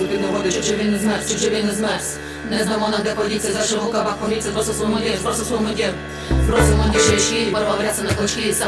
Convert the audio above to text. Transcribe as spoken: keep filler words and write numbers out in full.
під негоди, щоб же він не змерз, щоб же він не змерз. Не знамо нам, де подіться, за що в рукавах поліція, збросив свій модір, збросив свій модір. Збросив модір, що шкірі, порвав ряси на клочки, сам